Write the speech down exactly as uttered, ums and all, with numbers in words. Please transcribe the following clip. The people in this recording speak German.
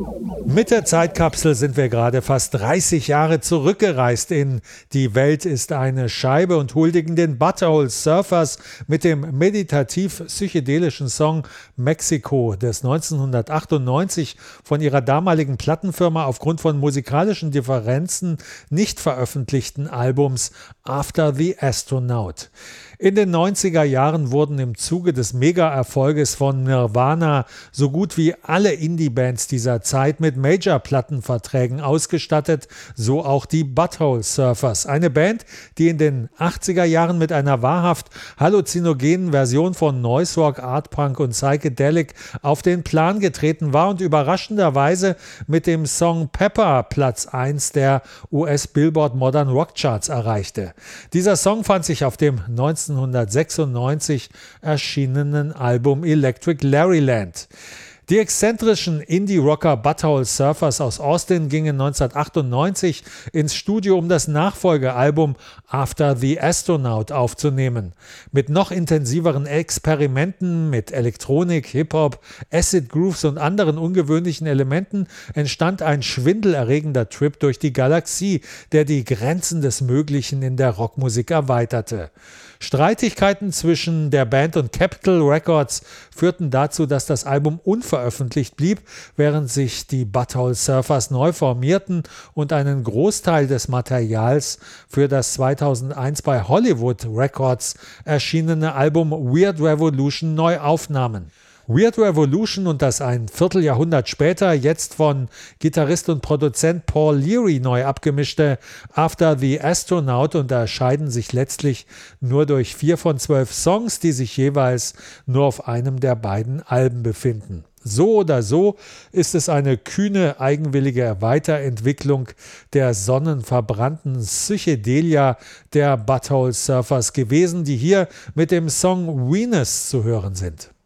Mit der Zeitkapsel sind wir gerade fast dreißig Jahre zurückgereist in Die Welt ist eine Scheibe und huldigen den Butthole Surfers mit dem meditativ-psychedelischen Song Mexico des neunzehnhundertachtundneunzig von ihrer damaligen Plattenfirma aufgrund von musikalischen Differenzen nicht veröffentlichten Albums After the Astronaut. In den neunziger Jahren wurden im Zuge des Mega-Erfolges von Nirvana so gut wie alle Indie-Bands dieser Zeit mit Major-Plattenverträgen ausgestattet, so auch die Butthole Surfers. Eine Band, die in den achtziger Jahren mit einer wahrhaft halluzinogenen Version von Noise Rock, Art Punk und Psychedelic auf den Plan getreten war und überraschenderweise mit dem Song Pepper Platz eins der U S Billboard Modern Rock Charts erreichte. Dieser Song fand sich auf dem neunzehnhundertsechsundneunzig erschienenen Album Electric Larryland. Die exzentrischen Indie-Rocker Butthole Surfers aus Austin gingen neunzehnhundertachtundneunzig ins Studio, um das Nachfolgealbum After the Astronaut aufzunehmen. Mit noch intensiveren Experimenten mit Elektronik, Hip-Hop, Acid Grooves und anderen ungewöhnlichen Elementen entstand ein schwindelerregender Trip durch die Galaxie, der die Grenzen des Möglichen in der Rockmusik erweiterte. Streitigkeiten zwischen der Band und Capitol Records führten dazu, dass das Album unveröffentlicht blieb, während sich die Butthole Surfers neu formierten und einen Großteil des Materials für das zweitausendeins bei Hollywood Records erschienene Album Weird Revolution neu aufnahmen. Weird Revolution und das ein Vierteljahrhundert später jetzt von Gitarrist und Produzent Paul Leary neu abgemischte After the Astronaut unterscheiden sich letztlich nur durch vier von zwölf Songs, die sich jeweils nur auf einem der beiden Alben befinden. So oder so ist es eine kühne, eigenwillige Weiterentwicklung der sonnenverbrannten Psychedelia der Butthole Surfers gewesen, die hier mit dem Song Venus zu hören sind.